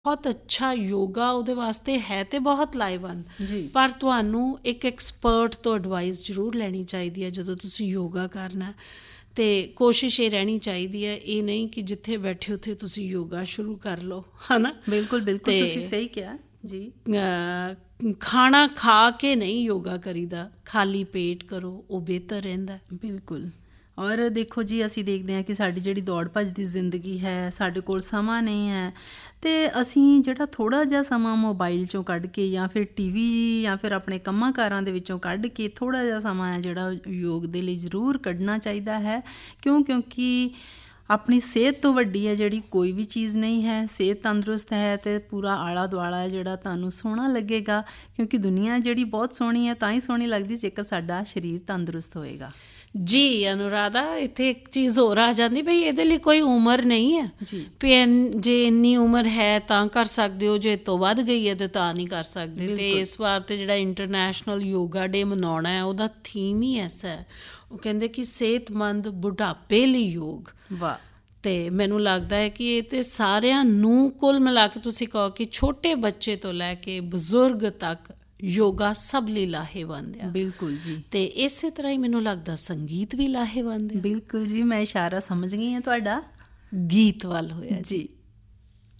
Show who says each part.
Speaker 1: ਬਹੁਤ ਅੱਛਾ ਯੋਗਾ ਉਹਦੇ ਵਾਸਤੇ ਹੈ ਤੇ ਬਹੁਤ ਲਾਹੇਵੰਦ
Speaker 2: ਜੀ
Speaker 1: ਪਰ ਤੁਹਾਨੂੰ ਇੱਕ ਐਕਸਪਰਟ ਤੋਂ ਐਡਵਾਈਸ ਜ਼ਰੂਰ ਲੈਣੀ ਚਾਹੀਦੀ ਹੈ ਜਦੋਂ ਤੁਸੀਂ ਯੋਗਾ ਕਰਨਾ। ਅਤੇ ਕੋਸ਼ਿਸ਼ ਇਹ ਰਹਿਣੀ ਚਾਹੀਦੀ ਹੈ, ਇਹ ਨਹੀਂ ਕਿ ਜਿੱਥੇ ਬੈਠੇ ਉੱਥੇ ਤੁਸੀਂ ਯੋਗਾ ਸ਼ੁਰੂ ਕਰ ਲਓ, ਹੈ ਨਾ।
Speaker 2: ਬਿਲਕੁਲ ਬਿਲਕੁਲ, ਤੁਸੀਂ
Speaker 1: ਅਤੇ
Speaker 2: ਸਹੀ ਕਿਹਾ ਜੀ।
Speaker 1: ਖਾਣਾ ਖਾ ਕੇ ਨਹੀਂ ਯੋਗਾ ਕਰੀਦਾ, ਖਾਲੀ ਪੇਟ ਕਰੋ, ਉਹ ਬਿਹਤਰ ਰਹਿੰਦਾ।
Speaker 2: ਬਿਲਕੁਲ। ਔਰ ਦੇਖੋ ਜੀ, ਅਸੀਂ ਦੇਖਦੇ ਹਾਂ ਕਿ ਸਾਡੀ ਜਿਹੜੀ ਦੌੜ ਭੱਜ ਦੀ ਜ਼ਿੰਦਗੀ ਹੈ, ਸਾਡੇ ਕੋਲ ਸਮਾਂ ਨਹੀਂ ਹੈ, ਅਤੇ ਅਸੀਂ ਜਿਹੜਾ ਥੋੜ੍ਹਾ ਜਿਹਾ ਸਮਾਂ ਮੋਬਾਈਲ 'ਚੋਂ ਕੱਢ ਕੇ ਜਾਂ ਫਿਰ TV ਜਾਂ ਫਿਰ ਆਪਣੇ ਕੰਮਾਂ ਕਾਰਾਂ ਦੇ ਵਿੱਚੋਂ ਕੱਢ ਕੇ ਥੋੜ੍ਹਾ ਜਿਹਾ ਸਮਾਂ ਹੈ ਜਿਹੜਾ ਯੋਗ ਦੇ ਲਈ ਜ਼ਰੂਰ ਕੱਢਣਾ ਚਾਹੀਦਾ ਹੈ। ਕਿਉਂਕਿ ਆਪਣੀ ਸਿਹਤ ਤੋਂ ਵੱਡੀ ਹੈ ਜਿਹੜੀ ਕੋਈ ਵੀ ਚੀਜ਼ ਨਹੀਂ ਹੈ। ਸਿਹਤ ਤੰਦਰੁਸਤ ਹੈ ਅਤੇ ਪੂਰਾ ਆਲਾ ਦੁਆਲਾ ਹੈ ਜਿਹੜਾ ਤੁਹਾਨੂੰ ਸੋਹਣਾ ਲੱਗੇਗਾ, ਕਿਉਂਕਿ ਦੁਨੀਆ ਜਿਹੜੀ ਬਹੁਤ ਸੋਹਣੀ ਹੈ ਤਾਂ ਹੀ ਸੋਹਣੀ ਲੱਗਦੀ ਜੇਕਰ ਸਾਡਾ ਸਰੀਰ ਤੰਦਰੁਸਤ ਹੋਏਗਾ।
Speaker 1: ਜੀ ਅਨੁਰਾਧਾ, ਇੱਥੇ ਇੱਕ ਚੀਜ਼ ਹੋਰ ਆ ਜਾਂਦੀ, ਬਈ ਇਹਦੇ ਲਈ ਕੋਈ ਉਮਰ ਨਹੀਂ ਹੈ
Speaker 2: ਜੀ
Speaker 1: ਵੀ ਜੇ ਇੰਨੀ ਉਮਰ ਹੈ ਤਾਂ ਕਰ ਸਕਦੇ ਹੋ, ਜੇ ਤੋਂ ਵੱਧ ਗਈ ਹੈ ਤੇ ਤਾਂ ਨਹੀਂ ਕਰ ਸਕਦੇ। ਅਤੇ ਇਸ ਵਾਰ ਤੇ ਜਿਹੜਾ ਇੰਟਰਨੈਸ਼ਨਲ ਯੋਗਾ ਡੇ ਮਨਾਉਣਾ ਹੈ ਉਹਦਾ ਥੀਮ ਹੀ ਐਸਾ ਹੈ, ਉਹ ਕਹਿੰਦੇ ਕਿ ਸਿਹਤਮੰਦ ਬੁਢਾਪੇ ਲਈ ਯੋਗ।
Speaker 2: ਵਾਹ।
Speaker 1: ਅਤੇ ਮੈਨੂੰ ਲੱਗਦਾ ਹੈ ਕਿ ਇਹ ਤਾਂ ਸਾਰਿਆਂ ਨੂੰ ਕੁੱਲ ਮਿਲਾ ਕੇ ਤੁਸੀਂ ਕਹੋ ਕਿ ਛੋਟੇ ਬੱਚੇ ਤੋਂ ਲੈ ਕੇ ਬਜ਼ੁਰਗ ਤੱਕ ਯੋਗਾ ਸਭ ਲਈ ਲਾਹੇਵੰਦ ਆ।
Speaker 2: ਬਿਲਕੁਲ ਜੀ।
Speaker 1: ਅਤੇ ਇਸੇ ਤਰ੍ਹਾਂ ਹੀ ਮੈਨੂੰ ਲੱਗਦਾ ਸੰਗੀਤ ਵੀ ਲਾਹੇਵੰਦ ਹੈ।
Speaker 2: ਬਿਲਕੁਲ ਜੀ, ਮੈਂ ਇਸ਼ਾਰਾ ਸਮਝ ਗਈ ਹਾਂ ਤੁਹਾਡਾ।
Speaker 1: ਗੀਤ ਵੱਲ ਹੋਇਆ
Speaker 2: ਜੀ।